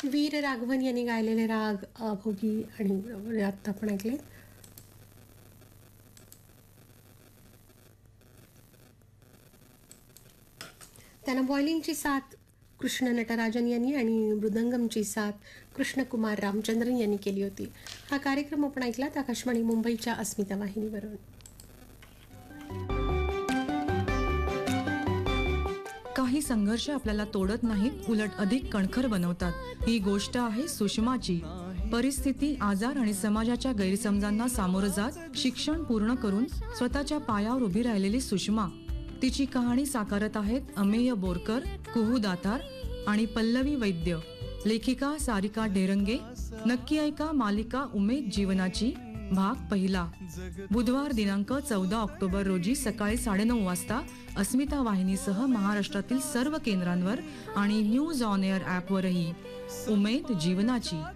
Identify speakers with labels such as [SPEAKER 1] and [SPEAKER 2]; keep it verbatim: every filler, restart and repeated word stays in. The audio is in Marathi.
[SPEAKER 1] वीर राघवन यांनी गायलेले राग अभोगी आणि आत्ता आपण ऐकले. त्यांना व्हायोलिनची साथ कृष्ण नटराजन यांनी आणि मृदंगमची साथ कृष्णकुमार रामचंद्रन यांनी केली होती. हा कार्यक्रम आपण ऐकलात आकाशवाणी मुंबईच्या अस्मिता वाहिनीवरून.
[SPEAKER 2] काही संघर्ष आपल्याला तोडत नाहीत, उलट अधिक कणखर बनवतात. ही गोष्ट आहे सुषमाची. परिस्थिती, आजार आणि समाजाच्या गैरसमजांना सामोरं जात शिक्षण पूर्ण करून स्वतःच्या पायावर उभी राहिलेली सुषमा. तिची कहाणी साकारत आहेत अमेय बोरकर, कुहू दातार आणि पल्लवी वैद्य. लेखिका सारिका ढेरंगे. नक्की ऐका मालिका उमेद जीवनाची भाग पहिला. बुधवार दिनांक चौदा ऑक्टोबर रोजी सकाळी साडेनऊ वाजता अस्मिता वाहिनीसह महाराष्ट्रातील सर्व केंद्रांवर आणि न्यूज ऑन एअर ॲपवरही. उमेद जीवनाची.